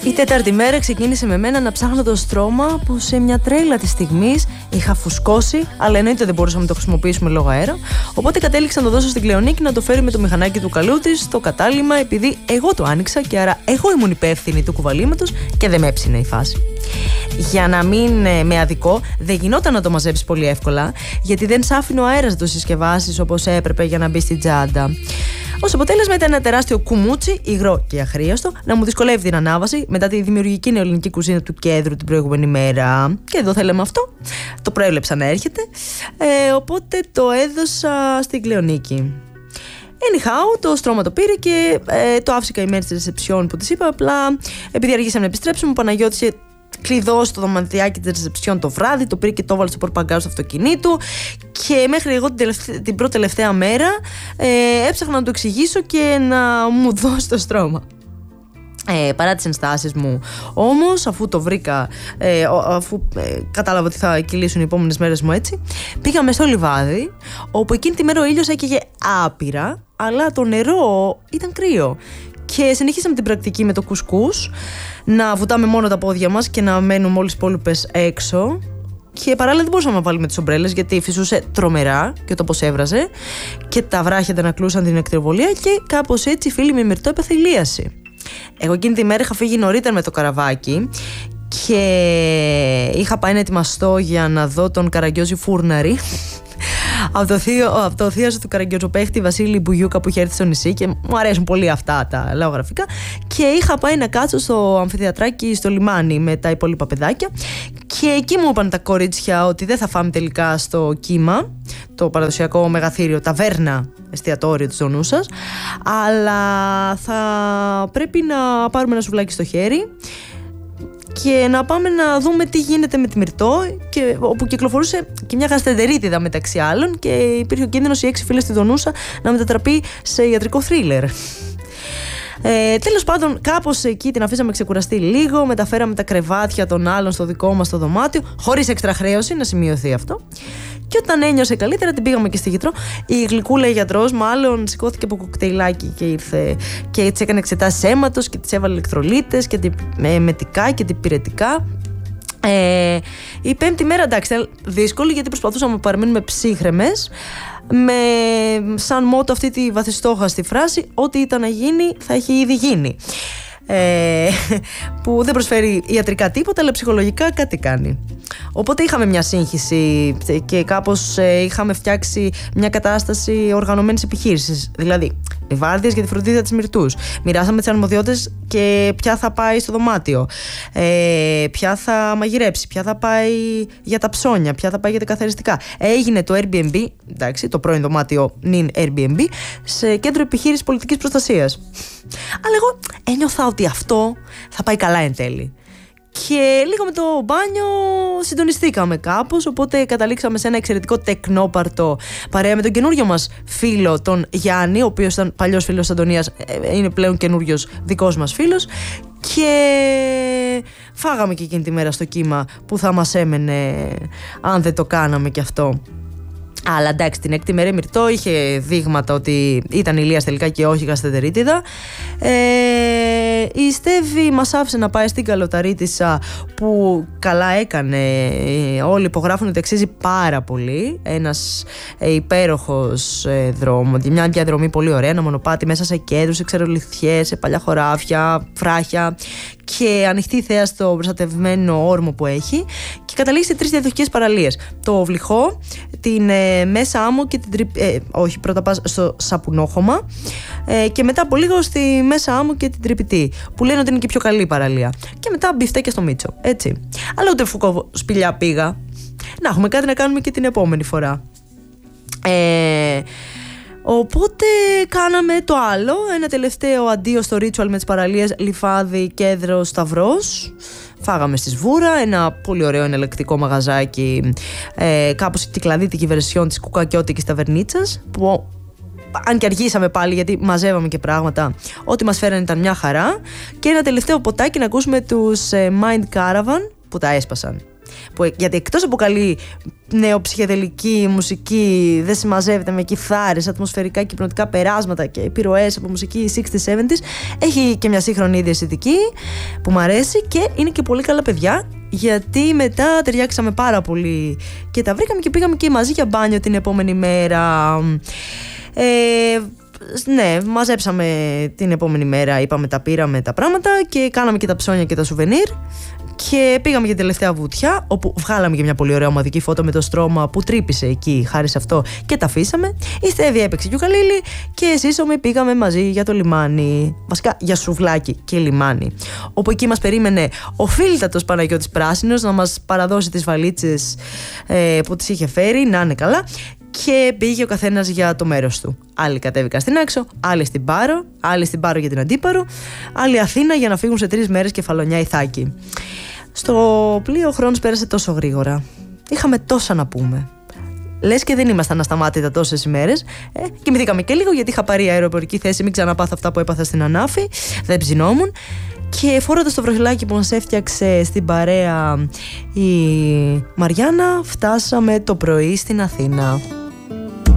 Η τέταρτη μέρα ξεκίνησε με μένα να ψάχνω το στρώμα που σε μια τρέλα της στιγμής είχα φουσκώσει, αλλά εννοείται δεν μπορούσαμε να το χρησιμοποιήσουμε λόγω αέρα. Οπότε κατέληξα να το δώσω στην Κλεονίκη να το φέρει με το μηχανάκι του καλού της στο κατάλημα, επειδή εγώ το άνοιξα και άρα εγώ ήμουν υπεύθυνη του κουβαλήματος και δεν με έψινε η φάση. Για να μην με αδικό, δεν γινόταν να το μαζέψεις πολύ εύκολα, γιατί δεν σ' άφηνε ο αέρας να το συσκευάσεις όπως έπρεπε για να μπει στην τσάντα. Ως αποτέλεσμα ήταν ένα τεράστιο κουμούτσι, υγρό και αχρίαστο, να μου δυσκολεύει την ανάβαση μετά τη δημιουργική νεοελληνική κουζίνα του κέντρου την προηγούμενη μέρα. Και εδώ θέλαμε αυτό. Το προέβλεψα να έρχεται. Οπότε το έδωσα στην Κλεονίκη. Anyhow, το στρώμα το πήρε και το άφησε καημένη στη ρεσεψιόν που της είπα. Απλά επειδή αργήσαμε να επιστρέψουμε, ο Παναγιώτης είχε κλειδώσει το δωματιάκι της ρεσεψιόν το βράδυ, το πήρε και το έβαλε στο πορπαγκάζ του αυτοκινήτου. Και μέχρι εγώ την πρώτη τελευταία μέρα έψαχνα να του εξηγήσω και να μου δώσει το στρώμα. Παρά τις ενστάσεις μου όμως, αφού το βρήκα, αφού κατάλαβα ότι θα κυλήσουν οι επόμενες μέρες μου έτσι, πήγαμε στο λιβάδι, όπου εκείνη τη μέρα ο ήλιος έκαιγε άπειρα, αλλά το νερό ήταν κρύο. Και συνεχίσαμε την πρακτική με το κουσκούς, να βουτάμε μόνο τα πόδια μας και να μένουμε όλες οι υπόλοιπες έξω. Και παράλληλα δεν μπορούσαμε να βάλουμε τις ομπρέλες, γιατί φυσούσε τρομερά και το πως έβραζε και τα βράχια αντανακλούσαν την ακτινοβολία και κάπως έτσι η φίλη με Μυρτώ έπαθε ηλίαση. Εγώ εκείνη τη μέρα είχα φύγει νωρίτερα με το καραβάκι και είχα πάει να ετοιμαστώ για να δω τον Καραγκιόζη Φούρναρη από το θείασο του καραγκιόζοπαίχτη Βασίλη Μπουγιούκα που είχε έρθει στο νησί, και μου αρέσουν πολύ αυτά τα λαογραφικά, και είχα πάει να κάτσω στο αμφιθεατράκι στο λιμάνι με τα υπόλοιπα παιδάκια, και εκεί μου είπαν τα κορίτσια ότι δεν θα φάμε τελικά στο Κύμα, το παραδοσιακό μεγαθύριο ταβέρνα εστιατόριο της Δονούσας, αλλά θα πρέπει να πάρουμε ένα σουβλάκι στο χέρι και να πάμε να δούμε τι γίνεται με τη Μυρτώ, και όπου κυκλοφορούσε και μια γαστεντερίτιδα μεταξύ άλλων, και υπήρχε ο κίνδυνος οι 6 φίλες στη Δονούσα να μετατραπεί σε ιατρικό θρίλερ. Τέλος πάντων, κάπως εκεί την αφήσαμε ξεκουραστεί λίγο, μεταφέραμε τα κρεβάτια των άλλων στο δικό μας το δωμάτιο, χωρίς έξτρα χρέωση, να σημειωθεί αυτό. Και όταν ένιωσε καλύτερα, την πήγαμε και στη γιατρό. Η γλυκούλα η γιατρός, μάλλον σηκώθηκε από κοκτέιλάκι και ήρθε και έτσι έκανε εξετάσεις αίματος και της έβαλε ηλεκτρολίτες και μετικά και πυρετικά. Η πέμπτη μέρα, εντάξει, ήταν δύσκολη, γιατί προσπαθούσαμε να παραμείνουμε ψύχρεμες, με σαν μότο αυτή τη βαθιστόχαστη φράση: ό,τι ήταν να γίνει θα έχει ήδη γίνει. Που δεν προσφέρει ιατρικά τίποτα, αλλά ψυχολογικά κάτι κάνει. Οπότε είχαμε μια σύγχυση και κάπως είχαμε φτιάξει μια κατάσταση οργανωμένης επιχείρησης. Δηλαδή, οι βάρδιες για τη φροντίδα της Μυρτούς. Μοιράσαμε τις αρμοδιότητες και ποια θα πάει στο δωμάτιο, ποια θα μαγειρέψει, ποια θα πάει για τα ψώνια, ποια θα πάει για τα καθαριστικά. Έγινε το Airbnb, εντάξει, το πρώην δωμάτιο νυν Airbnb, σε κέντρο επιχείρησης πολιτικής προστασίας. Αλλά εγώ ένιωθα ότι αυτό θα πάει καλά εν τέλει. Και λίγο με το μπάνιο συντονιστήκαμε κάπως, οπότε καταλήξαμε σε ένα εξαιρετικό τεκνόπαρτο παρέα με τον καινούριο μας φίλο, τον Γιάννη, ο οποίος ήταν παλιός φίλος της Αντωνίας, είναι πλέον καινούριος δικός μας φίλος, και φάγαμε και εκείνη τη μέρα στο Κύμα που θα μας έμενε αν δεν το κάναμε κι αυτό. Αλλά εντάξει, την έκτη μέρα η Μυρτώ είχε δείγματα ότι ήταν ηλίας τελικά και όχι γαστεντερίτιδα. Η Στέβη μας άφησε να πάει στην Καλοταρίτισσα, που καλά έκανε. Όλοι υπογράφουν ότι αξίζει πάρα πολύ. Ένας υπέροχος δρόμος, μια διαδρομή πολύ ωραία, ένα μονοπάτι μέσα σε κέντρους, σε ξερολιθιές, σε παλιά χωράφια, φράχια, και ανοιχτή θέα στο προστατευμένο όρμο που έχει, και καταλήγει σε 3 διαδοχικές παραλίες. Το Βλυχό, την Μέσα Άμμο και την όχι, πρώτα πας στο Σαπουνόχωμα, και μετά από λίγο στη Μέσα Άμμο και την Τρυπητή, που λένε ότι είναι και πιο καλή παραλία. Και μετά μπιφτέκια στο Μίτσο, έτσι. Αλλά ούτε φουκό σπηλιά πήγα. Να έχουμε κάτι να κάνουμε και την επόμενη φορά. Οπότε κάναμε το άλλο, ένα τελευταίο αντίο στο ritual με τις παραλίες Λιφάδι, Κέντρο, Σταυρός. Φάγαμε στη Σβούρα, ένα πολύ ωραίο εναλλακτικό μαγαζάκι, κάπως η κυκλαδίτικη βερσιόν της κουκακιώτικης ταβερνίτσας, που αν και αργήσαμε πάλι γιατί μαζεύαμε και πράγματα, ό,τι μας φέρανε ήταν μια χαρά. Και ένα τελευταίο ποτάκι να ακούσουμε τους Mind Caravan, που τα έσπασαν. Γιατί εκτός από καλή νεοψυχεδελική μουσική, δεν συμμαζεύεται με κιθάρες, ατμοσφαιρικά και υπνοτικά περάσματα και επιρροές από μουσική 60s-70s, έχει και μια σύγχρονη διαισθητική που μου αρέσει και είναι και πολύ καλά παιδιά, γιατί μετά ταιριάξαμε πάρα πολύ και τα βρήκαμε και πήγαμε και μαζί για μπάνιο την επόμενη μέρα. Ναι, μαζέψαμε την επόμενη μέρα, είπαμε τα πήραμε τα πράγματα και κάναμε και τα ψώνια και τα σουβενίρ και πήγαμε για την τελευταία βουτιά, όπου βγάλαμε και μια πολύ ωραία ομαδική φώτο με το στρώμα που τρύπησε εκεί χάρη σε αυτό και τα αφήσαμε. Η Στέβη έπαιξε γιουκαλίλι και σύσσωμη πήγαμε μαζί για το λιμάνι, βασικά για σουβλάκι και λιμάνι, όπου εκεί μας περίμενε ο φίλτατος Παναγιώτης Πράσινος να μας παραδώσει τις βαλίτσες που τις είχε φέρει, να είναι καλά. Και πήγε ο καθένας για το μέρος του. Άλλοι κατέβηκαν στην Άξο, άλλοι στην Πάρο, άλλοι στην Πάρο για την Αντίπαρο, άλλοι Αθήνα για να φύγουν σε 3 μέρες Κεφαλονιά Ιθάκη. Στο πλοίο ο χρόνος πέρασε τόσο γρήγορα. Είχαμε τόσα να πούμε. Λες και δεν ήμασταν ασταμάτητα τόσες ημέρες. Κοιμηθήκαμε και λίγο γιατί είχα πάρει αεροπορική θέση, μην ξαναπάθω αυτά που έπαθα στην Ανάφη. Δεν ψινόμουν. Και φορώντας το βροχυλάκι που μας έφτιαξε στην παρέα η Μαριάννα, φτάσαμε το πρωί στην Αθήνα.